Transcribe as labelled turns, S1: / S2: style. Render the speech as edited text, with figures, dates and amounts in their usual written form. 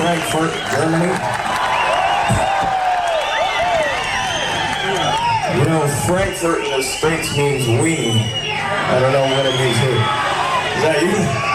S1: Frankfurt, Germany. You know, Frankfurt in the States means wing. I don't know what it means here. Is that you?